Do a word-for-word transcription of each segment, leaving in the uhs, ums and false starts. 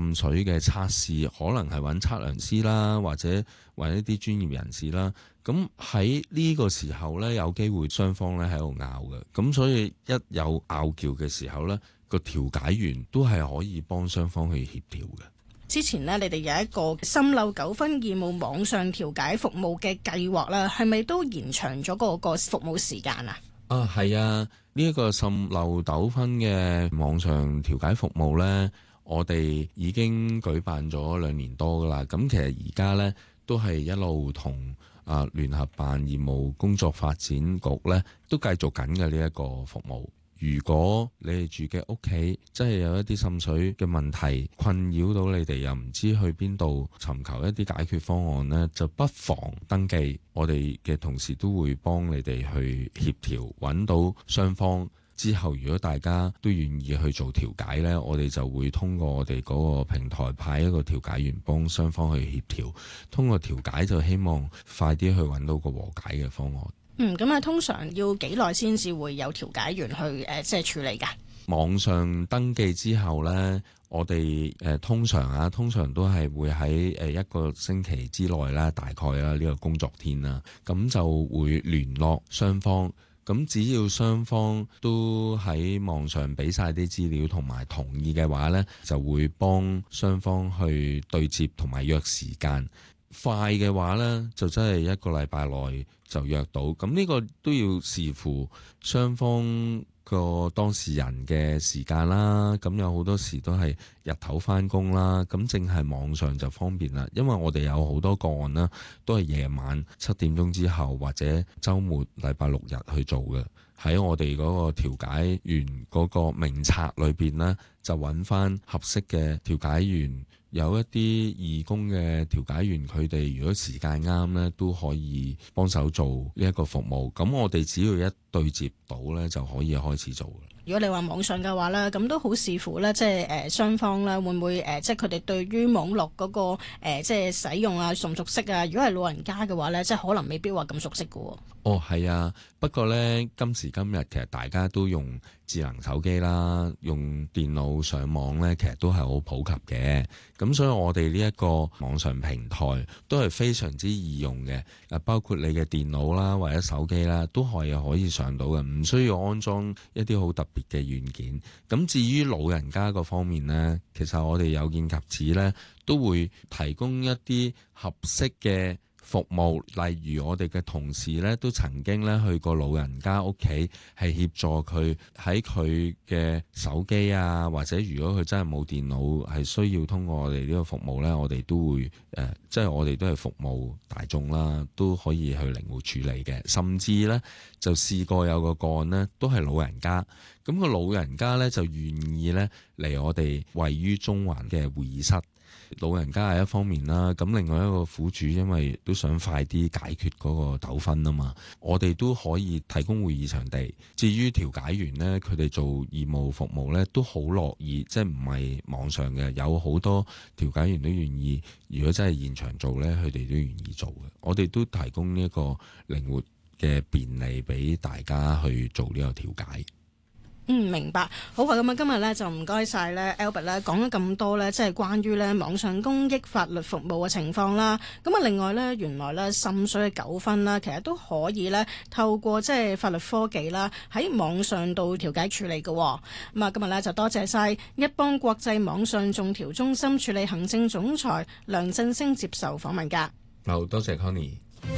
滲水嘅測試，可能係揾測量師啦，或者揾一啲專業人士啦。咁喺呢個時候呢，有機會雙方呢喺度拗嘅，咁所以一有拗撬嘅時候呢，個調解員都係可以幫雙方去協調嘅。 之前呢，你哋有一個滲漏糾紛義務網上調解服務嘅計劃啦，係咪都延長咗嗰個服務時間啊？ 啊，係啊，呢一個滲漏糾紛嘅網上調解服務呢，我哋已經舉辦咗兩年多噶啦。咁其實而家呢，都係一路同啊聯合辦業務工作發展局呢都繼續緊嘅呢一個服務。如果你哋住嘅屋企真係有一啲滲水嘅問題困擾到你哋，又唔知去邊度尋求一啲解決方案呢，就不妨登記，我哋嘅同事都會幫你哋去協調，揾到雙方之後，如果大家都願意去做調解呢，我哋就會通過我哋嗰個平台派一個調解員幫雙方去協調，通過調解就希望快啲去揾到個和解嘅方案。 嗯，咁啊，通常要幾耐先至會有調解員去誒、呃，即係處理㗎？ 網上登記之後呢，我哋誒、呃、通常啊，通常都係會喺誒一個星期之內啦，大概啦呢個工作天啦，咁就會聯絡雙方。咁只要雙方都喺網上俾晒啲資料同埋同意嘅話呢，就會幫雙方去對接同埋約時間。快嘅話呢，就真係一個禮拜內就約到。咁呢個都要視乎雙方個當事人嘅時間啦。咁有好多時都係日頭返工啦，咁淨係網上就方便啦。因為我哋有好多個案啦，都係夜晚七點鐘之後或者週末禮拜六日去做嘅。喺我哋嗰個調解員嗰個名冊裏邊呢，就揾返合適嘅調解員。有一啲義工嘅調解員，佢哋如果時間啱呢，都可以幫手做呢一個服務。咁我哋只要一對接到呢，就可以開始做。 如果你話網上嘅話咧，咁都好視乎咧，即係誒雙方咧會唔會誒、呃，即係佢哋對於網絡嗰、那個、呃、即係使用啊，熟唔熟悉啊？如果係老人家嘅話咧，即係可能未必話咁熟悉嘅喎。 哦，係啊，不過咧今時今日其實大家都用智能手機啦，用電腦上網咧，其實都係好普及嘅。咁所以我哋呢一個網上平台都係非常之易用嘅。誒，包括你嘅電腦啦或者手機啦，都係可以上到嘅，唔需要安裝一啲好特別嘅軟件。咁至於老人家嗰方面呢，其實我哋有見及此呢，都會提供一啲合適嘅服務，例如我哋嘅同事咧都曾經咧去過老人家屋企，係協助佢喺佢嘅手機啊，或者如果佢真係冇電腦，係需要通過我哋呢個服務咧，我哋都會誒、呃，即係我哋都係服務大眾啦，都可以去靈活處理嘅。甚至咧就試過有個個案呢，都係老人家，咁、個老人家咧就願意咧嚟我哋位於中環嘅會議室。老人家係一方面啦，咁另外一個苦主因為都想快啲解決嗰個糾紛啊嘛，我哋都可以提供會議場地。至於調解員呢，佢哋做義務服務呢都好樂意，即係唔係網上嘅，有好多調解員都願意。如果真係現場做呢，佢哋都願意做嘅。我哋都提供呢一個靈活嘅便利俾大家去做呢個調解。 嗯，明白。好啊，咁啊，今日咧就唔該晒咧 Albert 咧講咗咁多咧，即係關於咧網上公益法律服務嘅情況啦。咁啊，另外咧，原來咧滲水嘅糾紛啦，其實都可以咧透過即係法律科技啦，喺網上度調解處理嘅。咁啊，今日咧就多謝晒一邦國際網上訟調中心處理行政總裁梁振昇接受訪問㗎。 好，多謝 Connie。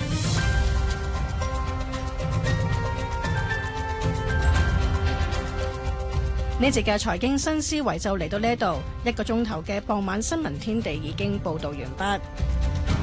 呢節嘅財經新思維就嚟到呢度，一個鐘頭嘅傍晚新聞天地已經報道完畢。